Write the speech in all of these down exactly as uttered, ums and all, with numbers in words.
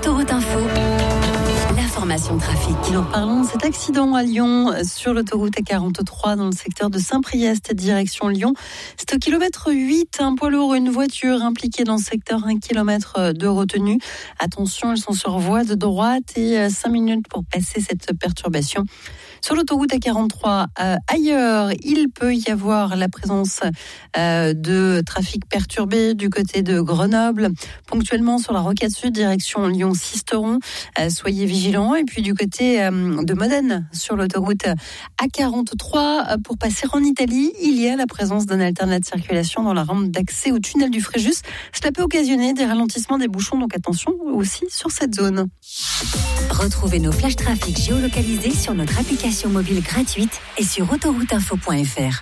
Autoroute Info, l'information trafic. Nous parlons de cet accident à Lyon sur l'autoroute A quarante-trois dans le secteur de Saint-Priest, direction Lyon. C'est au kilomètre huit, un poids lourd, une voiture impliquée dans le secteur, un kilomètre de retenue. Attention, ils sont sur voie de droite et cinq minutes pour passer cette perturbation. Sur l'autoroute A quarante-trois, euh, ailleurs, il peut y avoir la présence euh, de trafic perturbé du côté de Grenoble. Ponctuellement sur la rocade sud, direction Lyon-Sisteron. Euh, soyez vigilants. Et puis du côté euh, de Modène, sur l'autoroute A quarante-trois, euh, pour passer en Italie, il y a la présence d'un alternat de circulation dans la rampe d'accès au tunnel du Fréjus. Cela peut occasionner des ralentissements, des bouchons, donc attention aussi sur cette zone. Retrouvez nos flashs trafic géolocalisés sur notre application mobile gratuite et sur autoroute info point f r.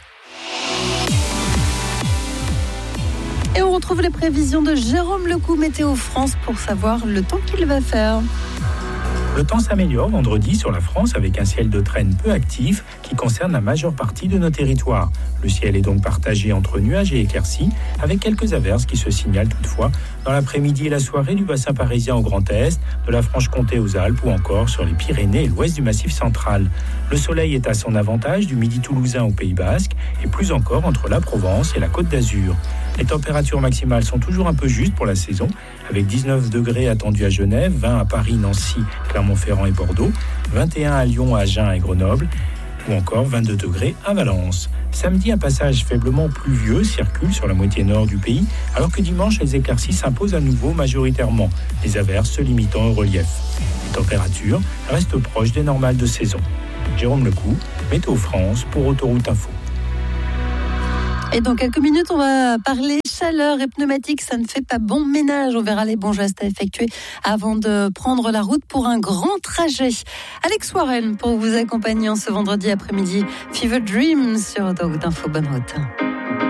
Et on retrouve les prévisions de Jérôme Lecou, Météo France, pour savoir le temps qu'il va faire. Le temps s'améliore vendredi sur la France avec un ciel de traîne peu actif qui concerne la majeure partie de nos territoires. Le ciel est donc partagé entre nuages et éclaircies avec quelques averses qui se signalent toutefois dans l'après-midi et la soirée du bassin parisien au Grand Est, de la Franche-Comté aux Alpes ou encore sur les Pyrénées et l'ouest du Massif central. Le soleil est à son avantage du midi toulousain au Pays Basque et plus encore entre la Provence et la Côte d'Azur. Les températures maximales sont toujours un peu justes pour la saison, avec dix-neuf degrés attendus à Genève, vingt à Paris, Nancy, Clermont-Ferrand et Bordeaux, vingt et un à Lyon, Agen et Grenoble, ou encore vingt-deux degrés à Valence. Samedi, un passage faiblement pluvieux circule sur la moitié nord du pays, alors que dimanche, les éclaircies s'imposent à nouveau majoritairement, les averses se limitant au relief. Les températures restent proches des normales de saison. Jérôme Lecou, Météo France pour Autoroute Info. Et dans quelques minutes, on va parler chaleur et pneumatique. Ça ne fait pas bon ménage. On verra les bons gestes à effectuer avant de prendre la route pour un grand trajet. Alex Warren pour vous accompagner en ce vendredi après-midi. Fever Dream sur Autoroute Info. Bonne route.